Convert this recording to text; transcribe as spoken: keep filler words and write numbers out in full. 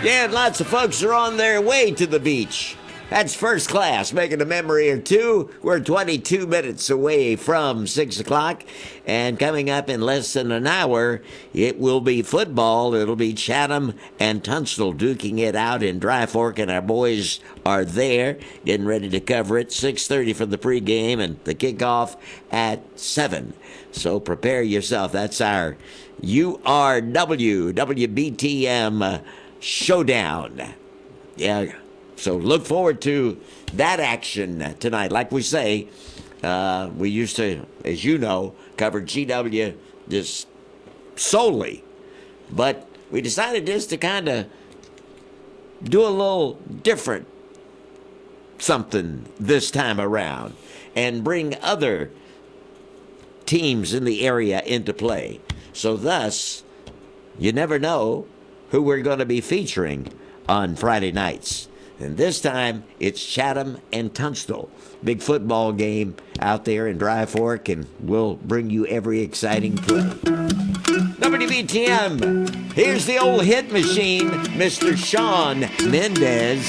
Yeah, and lots of folks are on their way to the beach. That's first class, making a memory or two. We're twenty-two minutes away from six o'clock, and coming up in less than an hour, it will be football. It'll be Chatham and Tunstall duking it out in Dry Fork, and our boys are there, getting ready to cover it. six thirty for the pregame, and the kickoff at seven. So prepare yourself. That's our U R W, W B T M uh, showdown. Yeah. So look forward to that action tonight. Like we say, uh, we used to, as you know, cover G W just solely. But we decided just to kind of do a little different something this time around and bring other teams in the area into play. So thus, you never know who we're going to be featuring on Friday nights. And this time, it's Chatham and Tunstall. Big football game out there in Dry Fork, and we'll bring you every exciting play. W B T M, here's the old hit machine, Mister Shawn Mendes.